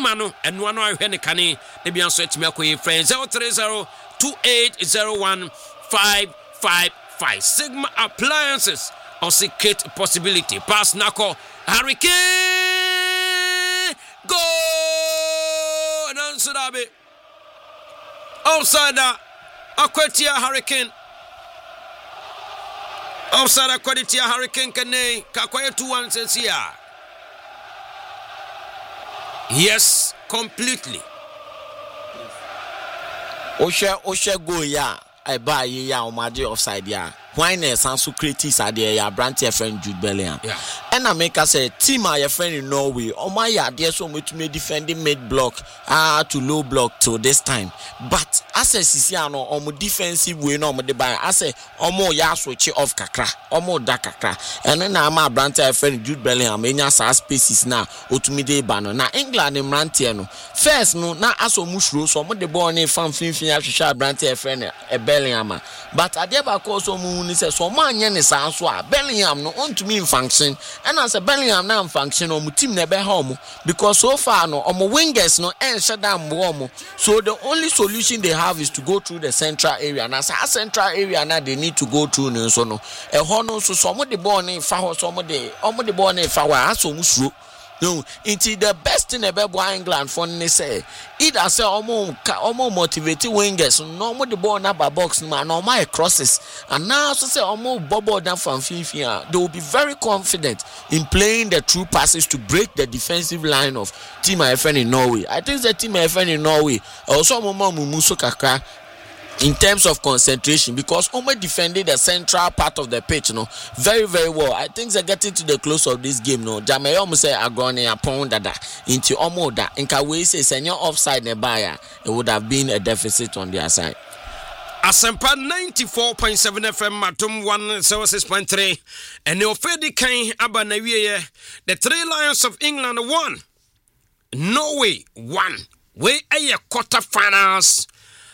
Sigma no eno ano ahwe ne kane e bia so etimi akoyi friend 03028015555 Sigma Appliances or secret possibility pass Nako Hurricane go Nansurabe outside Aquatia Hurricane outside Aquatia Hurricane kane Kakwaya 2-1 says here. Yes, completely. Osha go ya. I buy ya on my offside ya. Why ne sansu critics are there ya brand your friend Jude Bellingham. Yeah. And I make us say team are your friend in Norway. Oh my ya there so much me defending mid block to low block till this time. But as a Sisiano omo defensive way no mo de buy as a omo ya switch off kakra. Omo da kakra. And then na brand your friend Jude Bellingham enya sa spaces na otumide ba no. Na England mrantie no. First no na aso mushro so mo de ball ne fan finfin ahwehwa brand your friend Bellingham. But adeba ko so mu ni say so man nya ne san so a Bellingham no on to me function and as a Bellingham na function o mu team na be ha o because so far no omo wingers no en shadam bo so the only solution they have is to go through the central area and as a central area na they need to go through no so no e ho no so mo de ball ne fa ho so mo de ball ne fa wa aso mu suro. No, into the best in the Bebo England for ne say either say almost motivated wingers no more the ball number box man no my crosses and now so say almost bubble down from Fifa they will be very confident in playing the true passes to break the defensive line of Team IFN in Norway. I think the Team IFN in Norway also muso kakra in terms of concentration because Omo defended the central part of the pitch very very well. I think they're getting to the close of this game Jamaica almost say agone upon dada into Omo da inka we say senior offside nebaya it would have been a deficit on their side. Asempa 94.7 FM Matum 106.3 and the Ofedi Kain Abanawiye the Three Lions of England won Norway won we a quarter finals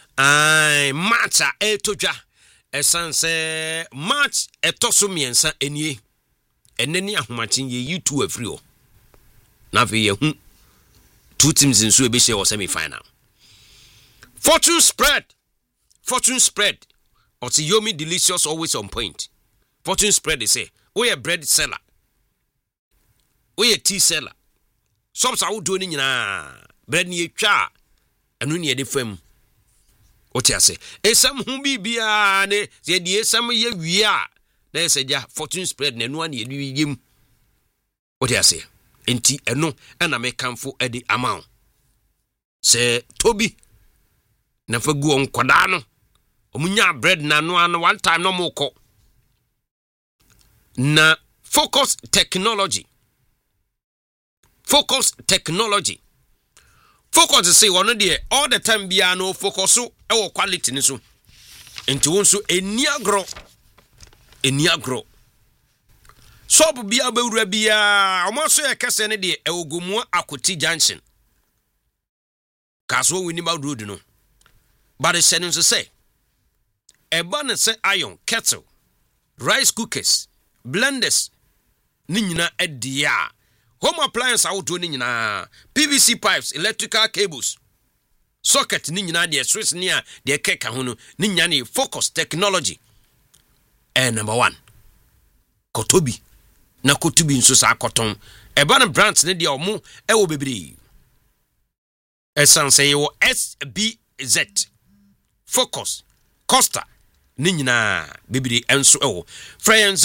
match etoja esanse match etoso miensa enie eneni ahomachin ye U2 afrio na fe ye hu two teams in so be share semi final fortune spread oti yomi delicious always on point fortune spread they say we a bread seller we a tea seller some I would do ni nyina bread ni etwa anu ni e de fam. What you say? Esam hu bibia ne ye die esam ye wia na eseja fortune spread na no an ye yim. What you say? Enti eno na me kanfo e di amount. Se Toby na fagu on kwada no. Omunya bread na no an one time no moko. Na Focus Technology. Focus to say one day all the time bia no focus so e quality ni so enti won so eniagro so bia bewura bia o mo so e kese ne de e ogomu Akoti junction kaso wini ba road no but the sentence say e ba ne say iron kettle rice cookers blenders ni nyina edia home appliance out ni nyina PVC pipes electrical cables socket ni nyina de switch ni a de keka ho no ni nyina ne Focus Technology number 1 Kotobi na Kotobi nso sa akoton e ba na brands ne de omo e wo bebiri essence yo SBZ Focus Costa ni nyina bebiri enso e wo friend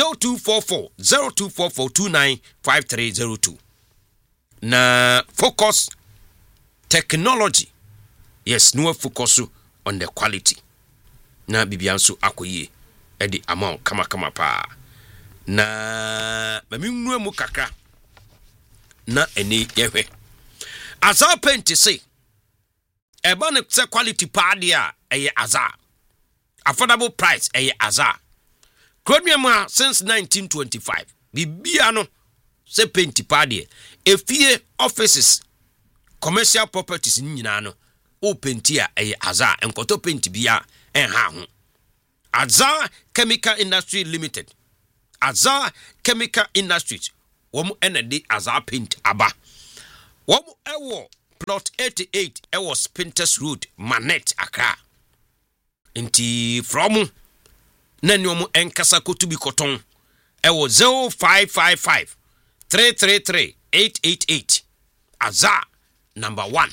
0244295302 na Focus Technology yes no focus on the quality na bibianso akoye e di amount kama pa na mami nnu mu kakra na eni yehwe Azar paint say e ba ne se quality pa dia eye Azar affordable price eye Azar Krodmiama since 1925 bibia no se paint pa dia efie offices commercial properties nyina no o paintia eye Azar enkoto paint bia enha ho Azar Chemical Industry Limited Azar Chemical Industries womu enedi Azar paint aba womu ewo plot 88 was Pinterest Road Manet Accra nti from na nyomu enkasa kotubi koton was 0555 333 888 Azar number 1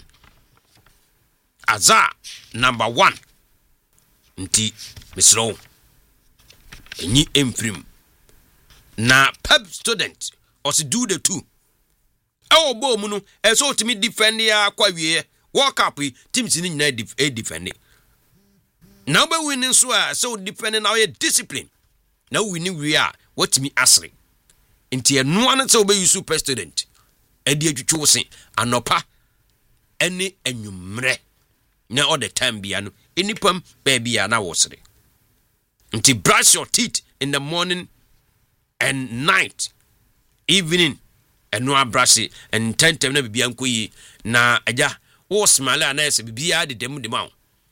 Azar number 1 nti misro enyi emfrim na pep student os do the two ewo bo mu no eso otimi defend ya kwa wie world cup teams ni nyina defend na be winning so a so defend na your discipline na winning we a watimi asre nti eno an so be use pep student edi atwitwo se anopa ene anwumre na all the time bia no enipam baby ya na wosre nti brush your teeth in the morning and night evening and no brush and 10 na bibia nkoyi na aja wo smile na ese bibia de dem de ma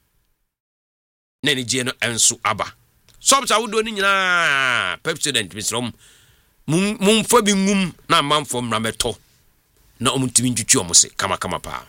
na ni je no enso aba sobta wodo ni nyina pep student misrom mum fa bi ngum na manfo mra meto na omutimi ntwitwi omose kama pa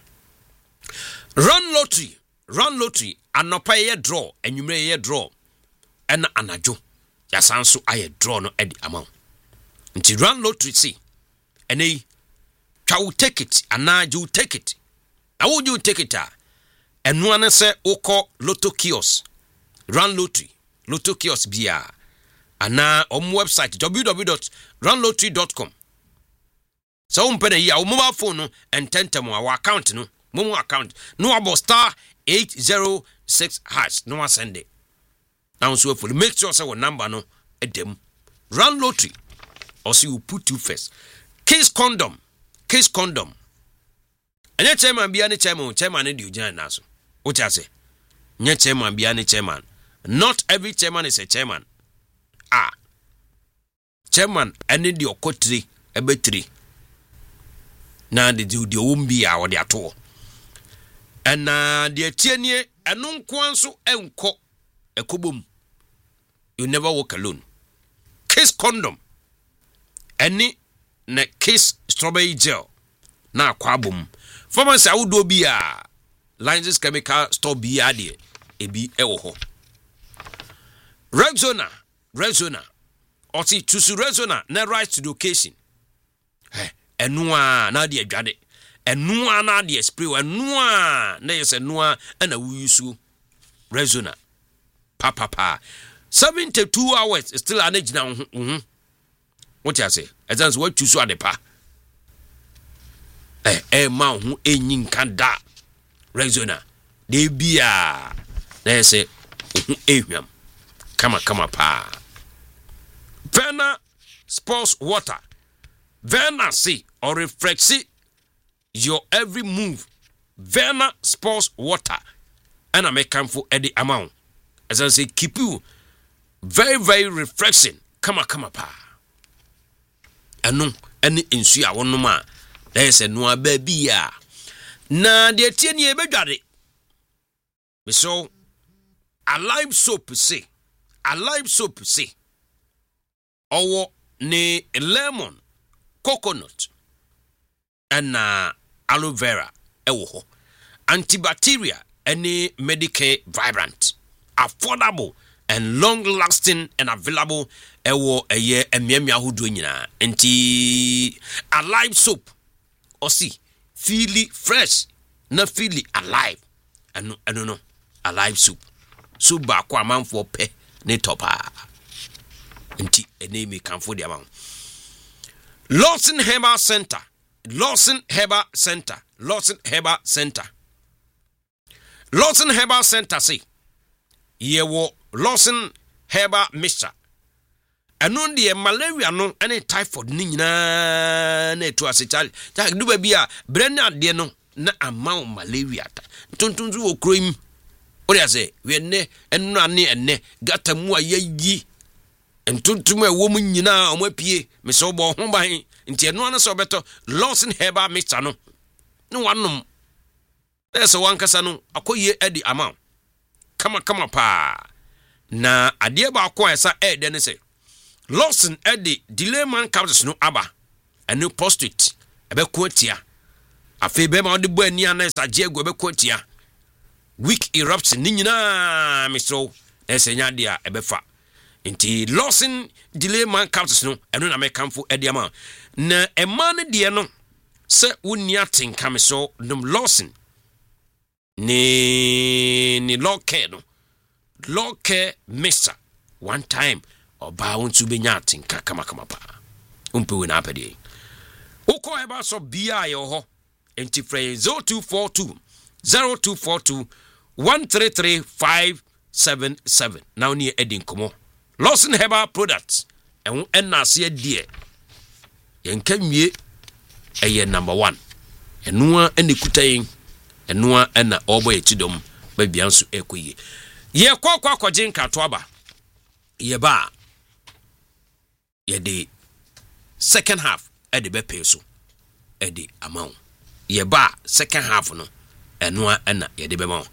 run lottery anopa ye draw enwumre ye draw ena anajo ya sanso aye draw no edi amount nti run lottery see ene twa ticket anajo ticket awo ju ticket a eno ane se ukọ lotto kiosk run lotto kiosk bia ana website www.runlottery.com so umpena ya mobile phone no ententem our account no momo account no about star 806 hash no send it now so for make sure say what number no edem run lottery or see you put you first case condom anya chairman bia ne chairman ne di ojina na so o cha say nya chairman bia ne chairman not every chairman is a chairman chairman ene di okotri ebetri na de di ombi a wo de ato and the tienie eno nko enko ekobom you never walk alone kiss condom any na kiss strawberry gel na akwabom pharmacy awudo bi a Lines chemical store bi ade ebi ewo ho Rexona oti tusu Rexona na right to the occasion enu a na de adwade enu a na de spray enu a na yes enu a na wusu Rexona pa 72 hours still anagina what you say exams what tusu ade pa ma hu enyin kanda Rexona de bia na yes ehwam kama pa Verna sports water Verna see or reflexi your every move Verna sports water and I make for any amount as I say keep you very very refreshing kama pa anu any insu a wono ma there say no baby ya na de tie ne ebedwade me so alive soap say owo ne lemon coconut and aloe vera ewo ho antibacterial any medical vibrant affordable and long lasting and available ewo eye emiamia hodo nyina enti alive soap osi feely fresh na feely alive no alive soap so ba kwa manfo pe ne topa enti enemi kanfo dia man Lawson Herbal Center say yewo Lawson Herbal mixture anu de malaria no ene typhoid ni nyina na etu asechal ta duba bia brenda de no na amount malaria ta tontonzu okroim o dia say we ne enu ane ene gata mu ayi entuntum ewo mu nyina omapie me so bo ho ban nti enu ane so beto Lawson Herbal mixture no wanom ese wankasa no akoye edi amount kama pa na ade ba akọ esa ede ne se Lawson edi delay man capsules no aba enu prostate ebe ko atia afi be ma de bo ani anesa je ego be kotia weak eruption ni nyina miso esenya dia ebefa nti Lawson delay man captures no eno na mekamfo ediama na ema ne de no se woni atenka miso dum Lawson ni loke no loke mister one time oba wontu benya atenka kama pa umpe we na apede uko eba so bia ye ho enti frey 0242 133577 now near Edin Komo Lawson Herbal Products and nase die yenka wie eye number 1 enua ene kutayin enua ena obo etidom ba bianso ekoye ye kwakwa kwajen katoaba ye ba ye de second half e de be pay so e de amount ye ba second half no enua ena ye de be ma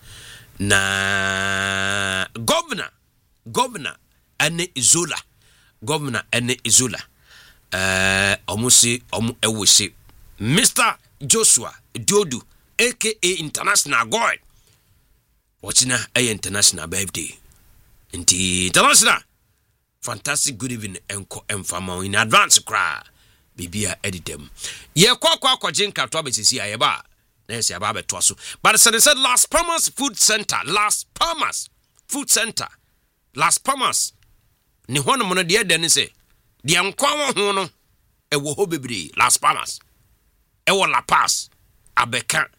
na governor ene Izola governor ene Izola omusi omu ewose Mr. Joshua Diodu aka International God watchina international birthday inti international fantastic good evening enko emfama in advance kra bibia editem ye kwa jinka to abesisi ayeba na yesi aba beto so but said Las Palmas Food Center Las Palmas ni hono mo de den se de nkwa ho no ewo ho bebre Las Palmas ewo La Paz abeka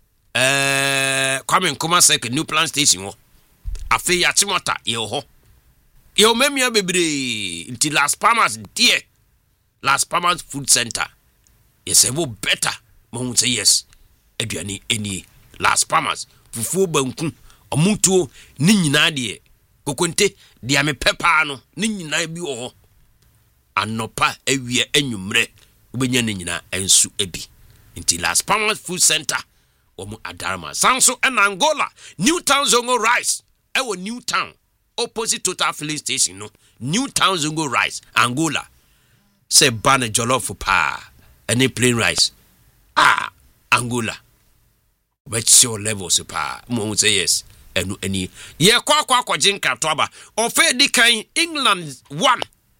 Kwame Nkrumah Circle new plant station ho afi ya Timota ye ho ye memia bebre nti Las Palmas die Las Palmas Food Center yes ewo better mo say yes aduane eni Las Palmas fufuo banku omutuo ni nyina de kokonte de ame pepa no ni nyina bi ho anopa awie anwumre ubenya ni nyina ensu ebi nti Las Palmas Food Center omu adarma sanso en Angola Newtown Zongo Rice ewo Newtown opposite Total filling station no Newtown Zongo Rice Angola say bana jollof pa any plain rice Angola which your levels pa mo say yes enu any ye kwa jinka toba ofe dikan England 1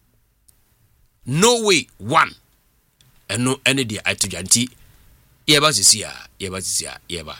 Norway 1 enu any dia atujanti yeba sisia yeba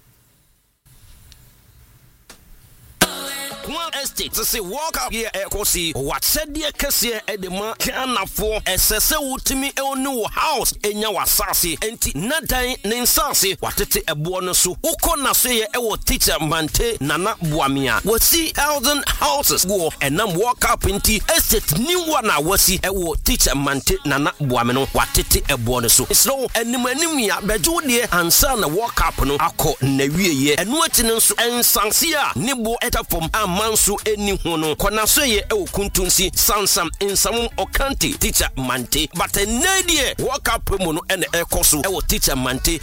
One estate to say walk up here ekosi what said the kese edema kana for esese wutimi e onu house enya wasase enti nadan ne nsase watete ebo no so uko na so ye e wo teacher mante nana buamia wasi 1000 houses go enam walk up enti estate ni wana wasi e wo teacher mante nana buame no watete ebo no so so enim ya beju de ansa na walk up no akọ na wieye enu ati nso ensanse a ne bo etafom manso eni hono kona so ye e okuntunsi sansam insam okanti teacher mante but enadie walk up mu no ene ekoso e wo teacher mante